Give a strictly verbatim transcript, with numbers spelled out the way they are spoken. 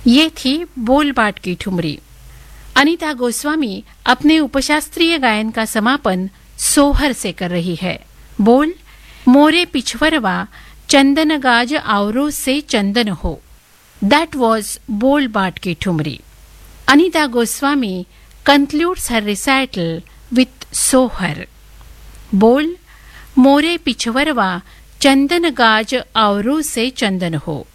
ये थी बोल बाट की ठुमरी। अनीता गोस्वामी अपने उपशास्त्रीय गायन का समापन सोहर से कर रही है। बोल, मोरे पिछवरवा चंदन गाज आवरो से चंदन हो। दैट वॉज बोल बाट की thumri. Anita Goswami concludes her recital with सोहर। बोल, मोरे पिछवरवा चंदन गाज आवरो से चंदन हो।